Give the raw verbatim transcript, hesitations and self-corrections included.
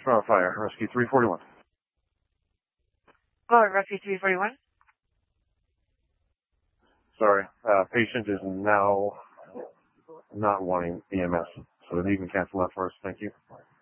from fire. Rescue three forty-one. Oh, Rescue three forty-one. Sorry, uh, patient is now not wanting E M S, so you can cancel that for us. Thank you.